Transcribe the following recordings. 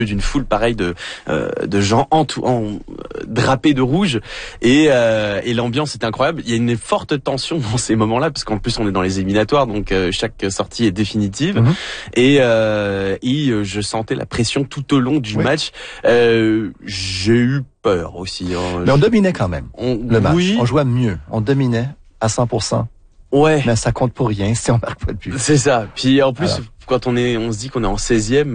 d'une foule pareille de gens drapés de rouge et l'ambiance était incroyable. Il y a une forte tension dans ces moments-là parce qu'en plus on est dans les éliminatoires, donc chaque sortie est définitive et je sentais la pression tout au long du match. J'ai eu peur aussi. Mais on dominait quand même le match. Oui. On jouait mieux. On dominait à 100%. Ouais. Mais ça compte pour rien si on marque pas de but. C'est ça. Puis en plus, quand on se dit qu'on est en 16e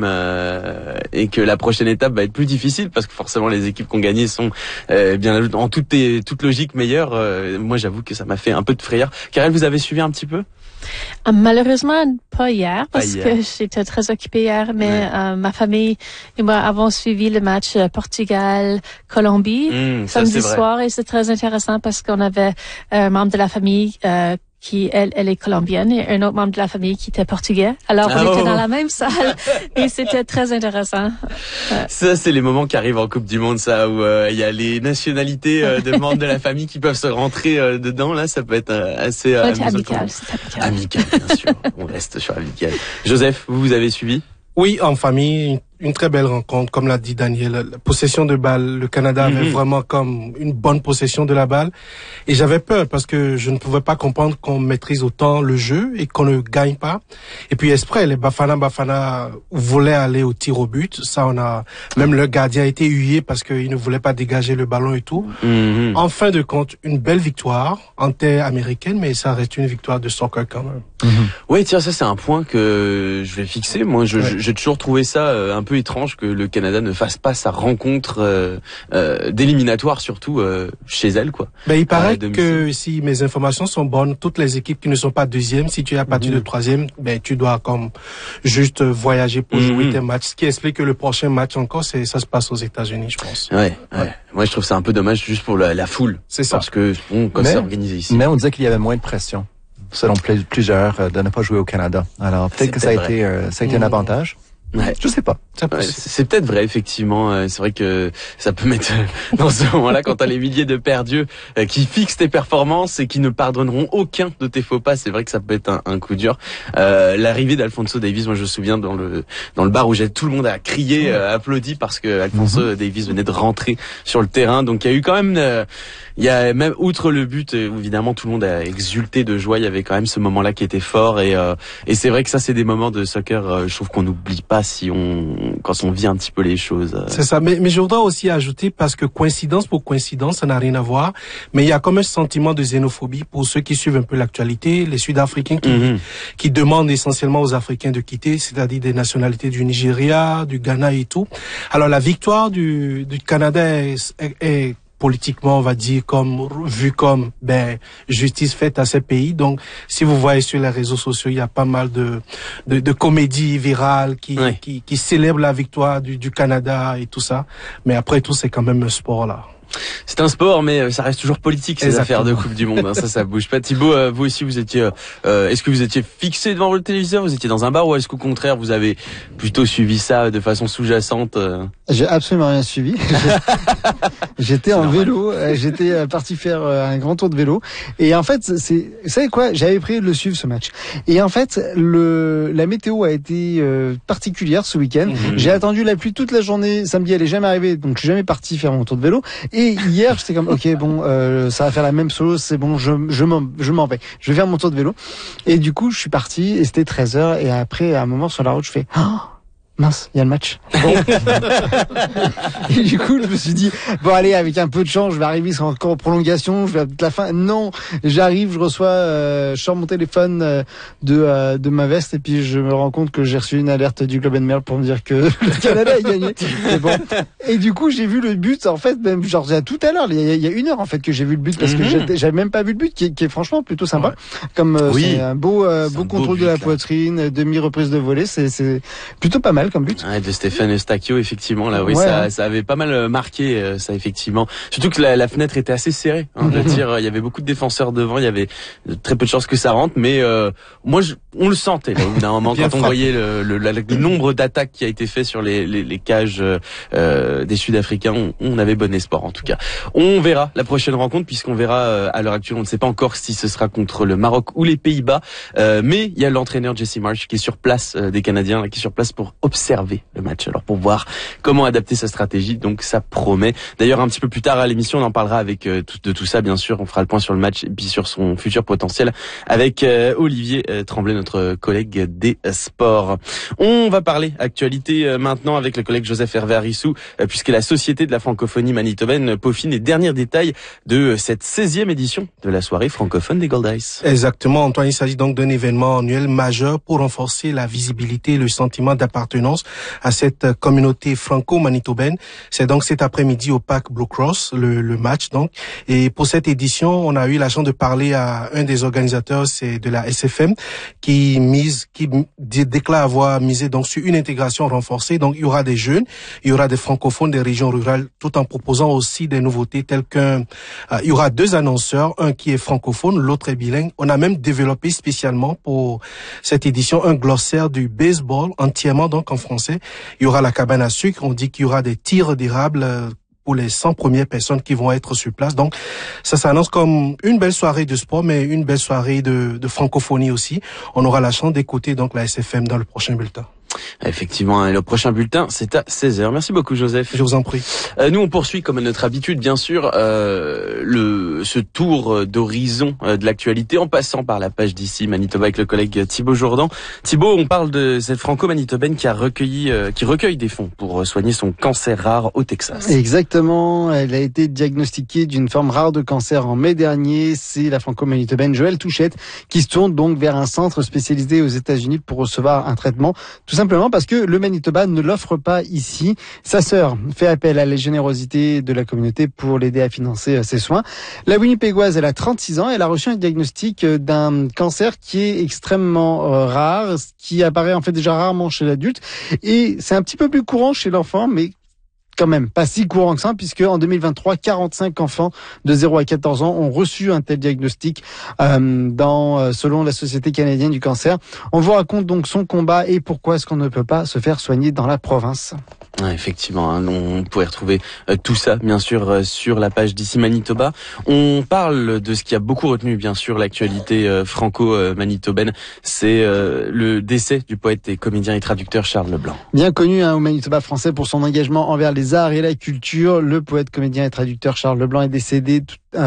et que la prochaine étape va être plus difficile parce que forcément les équipes qui ont gagné sont bien en toute logique meilleures. Moi, j'avoue que ça m'a fait un peu de frayeur. Karel, vous avez suivi un petit peu? Malheureusement, pas hier parce que j'étais très occupée hier, mais ma famille et moi avons suivi le match Portugal-Colombie samedi soir et c'est très intéressant parce qu'on avait un membre de la famille qui, elle est colombienne et un autre membre de la famille qui était portugais. Alors, on était dans la même salle et c'était très intéressant. Ça, c'est les moments qui arrivent en Coupe du Monde, ça, où il y a les nationalités de membres de la famille qui peuvent se rentrer dedans. Là, ça peut être assez amical. Amical, bien sûr. On reste sur amical. Joseph, vous avez suivi? Oui, en famille, une très belle rencontre, comme l'a dit Daniel. La possession de balle, le Canada avait vraiment comme une bonne possession de la balle. Et j'avais peur parce que je ne pouvais pas comprendre qu'on maîtrise autant le jeu et qu'on ne gagne pas. Et puis exprès, les Bafana voulaient aller au tir au but. Ça, même le gardien a été hué parce qu'il ne voulait pas dégager le ballon et tout. En fin de compte, une belle victoire en terre américaine, mais ça reste une victoire de soccer quand même. Oui, tiens, ça c'est un point que je vais fixer. Moi, j'ai toujours trouvé ça un peu étrange que le Canada ne fasse pas sa rencontre d'éliminatoire, surtout chez elle, quoi. Ben, il paraît que si mes informations sont bonnes, toutes les équipes qui ne sont pas deuxième, si tu es à partir de troisième, ben tu dois comme juste voyager pour jouer tes matchs. Ce qui explique que le prochain match encore, ça se passe aux États-Unis, je pense. Ouais. Moi, je trouve ça un peu dommage juste pour la foule. C'est ça. Parce que quand c'est organisé ici. Mais on disait qu'il y avait moins de pression, selon plusieurs, de ne pas jouer au Canada. Alors peut-être que ça a été un avantage. Ouais. Je sais pas. C'est peut-être vrai, effectivement. C'est vrai que ça peut mettre dans ce moment-là, quand t'as les milliers de perdus qui fixent tes performances et qui ne pardonneront aucun de tes faux pas. C'est vrai que ça peut être un coup dur. L'arrivée d'Alphonso Davies, moi je me souviens dans le bar où tout le monde a crié, applaudi parce que Alphonso Davies venait de rentrer sur le terrain. Donc il y a eu quand même, il y a même outre le but, évidemment tout le monde a exulté de joie. Il y avait quand même ce moment-là qui était fort et c'est vrai que ça c'est des moments de soccer. Je trouve qu'on n'oublie pas quand on vit un petit peu les choses. C'est ça, mais je voudrais aussi ajouter, parce que coïncidence pour coïncidence, ça n'a rien à voir, mais il y a comme un sentiment de xénophobie pour ceux qui suivent un peu l'actualité, les Sud-Africains qui demandent essentiellement aux Africains de quitter, c'est-à-dire des nationalités du Nigeria, du Ghana et tout. Alors la victoire du Canada est politiquement, on va dire, vu comme justice faite à ces pays. Donc, si vous voyez sur les réseaux sociaux, il y a pas mal de comédies virales qui célèbrent la victoire du Canada et tout ça. Mais après tout, c'est quand même un sport là. C'est un sport, mais ça reste toujours politique, ces affaires de Coupe du Monde. Ça bouge pas. Thibaut, vous aussi, vous étiez. Est-ce que vous étiez fixé devant votre téléviseur? Vous étiez dans un bar, ou est-ce qu'au contraire, vous avez plutôt suivi ça de façon sous-jacente? J'ai absolument rien suivi. J'étais en vélo. J'étais parti faire un grand tour de vélo. Et en fait, vous savez quoi? J'avais prévu de le suivre, ce match. Et en fait, la météo a été particulière ce week-end. J'ai attendu la pluie toute la journée. Samedi, elle est jamais arrivée, donc je suis jamais parti faire mon tour de vélo. Et hier, j'étais comme, ok, bon, ça va faire la même chose, c'est bon, je m'en vais. Je vais faire mon tour de vélo. Et du coup, je suis parti, et c'était 13h, et après, à un moment, sur la route, je fais, mince, il y a le match. Bon. Et du coup, je me suis dit, bon allez, avec un peu de chance, je vais arriver, c'est encore en prolongation, je vais à toute la fin. Non, j'arrive, je reçois, je sors mon téléphone de ma veste et puis je me rends compte que j'ai reçu une alerte du Globe and Mail pour me dire que le Canada a gagné. Et bon. Et du coup, j'ai vu le but, en fait, même genre tout à l'heure, il y a 1 heure en fait que j'ai vu le but parce que j'avais même pas vu le but, qui est franchement plutôt sympa. Comme c'est un beau contrôle de la poitrine, demi-reprise de volée, c'est plutôt pas mal comme but. Ouais, de Stéphane Eustachio, effectivement, là, oui, ça avait pas mal marqué, ça, effectivement. Surtout que la fenêtre était assez serrée, le tir, il y avait beaucoup de défenseurs devant, il y avait très peu de chances que ça rentre, mais, moi, on le sentait, là, au bout d'un moment, quand on voyait le nombre d'attaques qui a été fait sur les cages, des Sud-Africains, on avait bon espoir, en tout cas. On verra la prochaine rencontre, puisqu'on verra, à l'heure actuelle, on ne sait pas encore si ce sera contre le Maroc ou les Pays-Bas, mais il y a l'entraîneur Jesse Marsch qui est sur place, des Canadiens, qui est sur place pour observer observer le match. Alors pour voir comment adapter sa stratégie, donc ça promet. D'ailleurs un petit peu plus tard à l'émission, on en parlera avec de tout ça bien sûr. On fera le point sur le match et puis sur son futur potentiel avec Olivier Tremblay, notre collègue des sports. On va parler actualité maintenant avec le collègue Joseph Hervé Arissou, puisque la Société de la francophonie manitobaine peaufine les derniers détails de cette 16e édition de la soirée francophone des Gold Ice. Exactement, Antoine, il s'agit donc d'un événement annuel majeur pour renforcer la visibilité et le sentiment d'appartenance à cette communauté franco-manitobaine. C'est donc cet après-midi au parc Blue Cross, le match donc. Et pour cette édition, on a eu la chance de parler à un des organisateurs, c'est de la SFM, qui déclare avoir misé donc sur une intégration renforcée. Donc il y aura des jeunes, il y aura des francophones des régions rurales, tout en proposant aussi des nouveautés telles il y aura 2 annonceurs, un qui est francophone, l'autre est bilingue. On a même développé spécialement pour cette édition un glossaire du baseball entièrement donc en français. Il y aura la cabane à sucre, on dit qu'il y aura des tirs d'érable pour les 100 premières personnes qui vont être sur place. Donc, ça s'annonce comme une belle soirée de sport, mais une belle soirée de francophonie aussi. On aura la chance d'écouter donc la SFM dans le prochain bulletin. Effectivement, le prochain bulletin, c'est à 16h. Merci beaucoup, Joseph. Je vous en prie. Nous, on poursuit, comme à notre habitude, bien sûr, ce tour d'horizon de l'actualité en passant par la page d'ici Manitoba avec le collègue Thibaut Jourdan. Thibaut, on parle de cette franco-manitobaine qui recueille des fonds pour soigner son cancer rare au Texas. Exactement. Elle a été diagnostiquée d'une forme rare de cancer en mai dernier. C'est la franco-manitobaine Joëlle Touchette qui se tourne donc vers un centre spécialisé aux États-Unis pour recevoir un traitement. Tout simplement parce que le Manitoba ne l'offre pas ici. Sa sœur fait appel à la générosité de la communauté pour l'aider à financer ses soins. La Winnipégoise, elle a 36 ans. Elle a reçu un diagnostic d'un cancer qui est extrêmement rare, qui apparaît en fait déjà rarement chez l'adulte. Et c'est un petit peu plus courant chez l'enfant, mais quand même pas si courant que ça, puisque en 2023, 45 enfants de 0 à 14 ans ont reçu un tel diagnostic selon la Société canadienne du cancer. On vous raconte donc son combat et pourquoi est-ce qu'on ne peut pas se faire soigner dans la province. Ouais, effectivement, on pourrait retrouver tout ça, bien sûr, sur la page d'ici Manitoba. On parle de ce qui a beaucoup retenu, bien sûr, l'actualité franco-manitobaine. C'est le décès du poète et comédien et traducteur Charles Leblanc. Bien connu au Manitoba français pour son engagement envers les arts et la culture, le poète, comédien et traducteur Charles Leblanc est décédé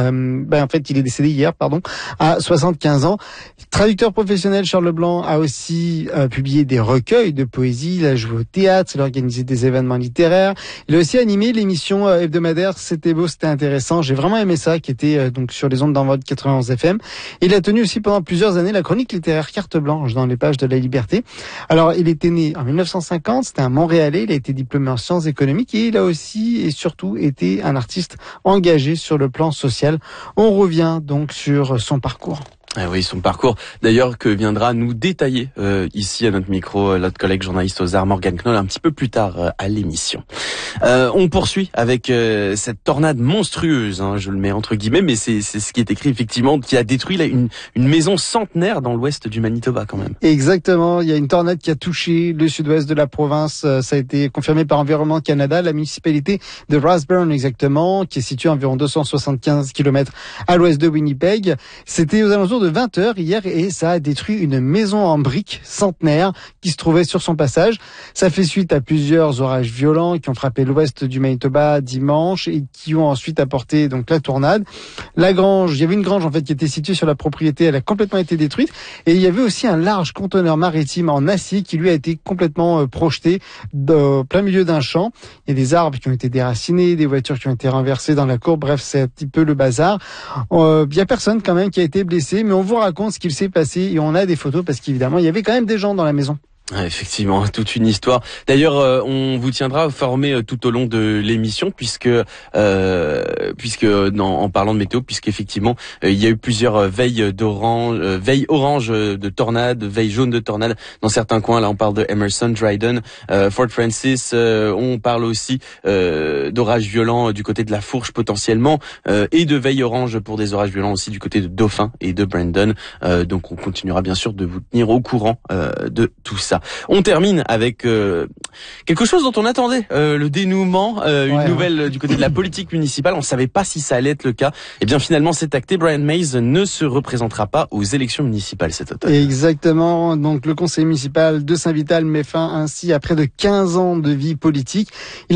il est décédé hier, à 75 ans. Traducteur professionnel, Charles Leblanc a aussi publié des recueils de poésie. Il a joué au théâtre, il a organisé des événements littéraires. Il a aussi animé l'émission hebdomadaire C'était beau, c'était intéressant. J'ai vraiment aimé ça, qui était donc sur les ondes d'Envol 91 FM. Il a tenu aussi pendant plusieurs années la chronique littéraire Carte Blanche dans les pages de La Liberté. Alors, il était né en 1950, c'était un Montréalais, il a été diplômé en sciences économiques et il a aussi et surtout été un artiste engagé sur le plan social. On revient donc sur son parcours. Ah oui, son parcours, d'ailleurs, que viendra nous détailler ici à notre micro notre collègue journaliste aux arts Morgane Knoll un petit peu plus tard à l'émission. On poursuit avec cette tornade monstrueuse, je le mets entre guillemets, mais c'est ce qui est écrit effectivement, qui a détruit une maison centenaire dans l'ouest du Manitoba quand même. Exactement, il y a une tornade qui a touché le sud-ouest de la province, ça a été confirmé par Environnement Canada, la municipalité de Rathburn exactement, qui est située à environ 275 km à l'ouest de Winnipeg. C'était aux alentours de 20h hier et ça a détruit une maison en briques centenaire qui se trouvait sur son passage. Ça fait suite à plusieurs orages violents qui ont frappé l'ouest du Manitoba dimanche et qui ont ensuite apporté donc la tornade. La grange, il y avait une grange en fait qui était située sur la propriété, elle a complètement été détruite et il y avait aussi un large conteneur maritime en acier qui lui a été complètement projeté de plein milieu d'un champ. Il y a des arbres qui ont été déracinés, des voitures qui ont été renversées dans la cour. Bref, c'est un petit peu le bazar. Il y a personne quand même qui a été blessé, mais on vous raconte ce qu'il s'est passé et on a des photos parce qu'évidemment il y avait quand même des gens dans la maison. Effectivement, toute une histoire. D'ailleurs, on vous tiendra informé tout au long de l'émission, puisque en parlant de météo, puisqu'effectivement il y a eu plusieurs veilles orange de tornade, veilles jaunes de tornade dans certains coins. Là, on parle de Emerson, Dryden, Fort Francis. On parle aussi d'orages violents du côté de la Fourche potentiellement, et de veilles orange pour des orages violents aussi du côté de Dauphin et de Brandon. Donc, on continuera bien sûr de vous tenir au courant de tout ça. ça. On termine avec quelque chose dont on attendait le dénouement, une nouvelle du côté de la politique municipale. On savait pas si ça allait être le cas. Et bien finalement c'est acté. Brian Mays ne se représentera pas aux élections municipales cet automne. Exactement. Donc le conseil municipal de Saint-Vital met fin ainsi à près de 15 ans de vie politique.